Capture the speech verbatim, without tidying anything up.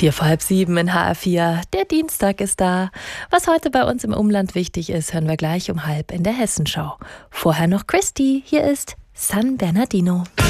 Vier vor halb sieben in H R vier. Der Dienstag ist da. Was heute bei uns im Umland wichtig ist, hören wir gleich um halb in der Hessenschau. Vorher noch Christy. Hier ist San Bernardino.